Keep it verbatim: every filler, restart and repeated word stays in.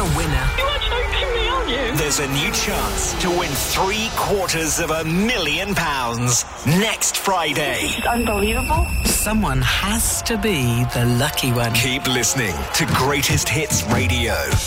a winner. You are joking me, aren't you? There's a new chance to win three quarters of a million pounds next Friday. It's unbelievable. Someone has to be the lucky one. Keep listening to Greatest Hits Radio.